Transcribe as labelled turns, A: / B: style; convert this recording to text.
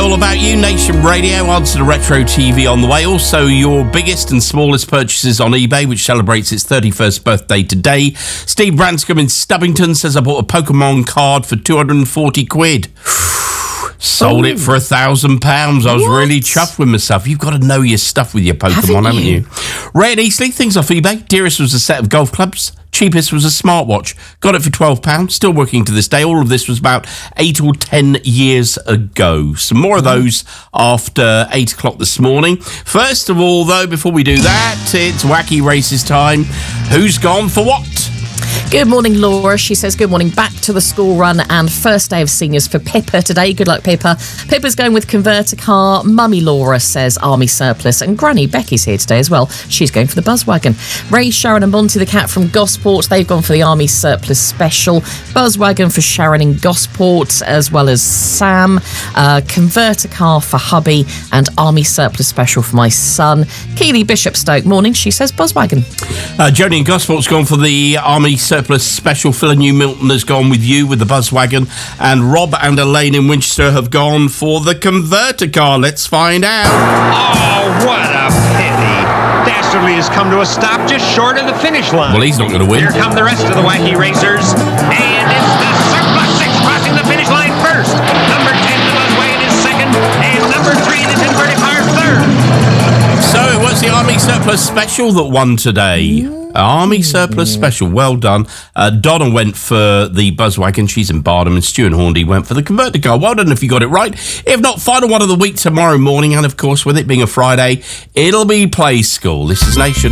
A: all about you. Nation Radio, answer to Retro TV on the way. Also, your biggest and smallest purchases on eBay, which celebrates its 31st birthday today. Steve Branscombe in Stubbington says, I bought a Pokemon card for 240 quid. Sold it for £1,000. I was really chuffed with myself. You've got to know your stuff with your Pokemon, haven't you? Ray and Eastleigh, things off eBay. Dearest was a set of golf clubs. Cheapest was a smartwatch. Got it for £12. Still working to this day. All of this was about 8 or 10 years ago. Some more of those after 8 o'clock this morning. First of all, though, before we do that, it's Wacky Races time. Who's gone for what?
B: Good morning, Laura. She says, good morning. Back to the school run and first day of seniors for Pippa today. Good luck, Pippa. Pippa's going with converter car. Mummy Laura says army surplus. And Granny Becky's here today as well. She's going for the Buzzwagon. Ray, Sharon and Monty the cat from Gosport. They've gone for the army surplus special. Buzzwagon for Sharon in Gosport, as well as Sam. Converter car for hubby and army surplus special for my son. Keely Bishopstoke, morning. She says Buzzwagon.
A: Joni in Gosport's gone for the army surplus special. Phil and New Milton has gone with you with the Buzzwagon, and Rob and Elaine in Winchester have gone for the converter car. Let's find out.
C: Oh, what a pity. Dastardly has come to a stop just short of the finish line.
A: Well, he's not going to win.
C: Here come the rest of the Wacky Racers, and it's the Surplus 6 crossing the finish line first. Number 10, the Buzzwagon, is second, and number 3, the Converted Car, third.
A: So it was the Army Surplus Special that won today. Army Surplus Special, well done. Donna went for the Buzzwagon, she's in Bardham, and Stu and Hornby went for the converter car. Well done if you got it right. If not, final one of the week tomorrow morning, and of course, with it being a Friday, it'll be Play School. This is Nation.